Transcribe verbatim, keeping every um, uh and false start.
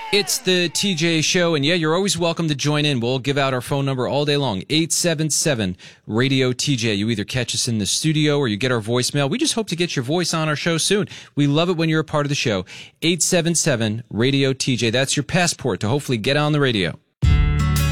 It's the T J Show, and yeah, you're always welcome to join in. We'll give out our phone number all day long, eight seven seven, radio T J. You either catch us in the studio or you get our voicemail. We just hope to get your voice on our show soon. We love it when you're a part of the show. eight seven seven, radio T J. That's your passport to hopefully get on the radio.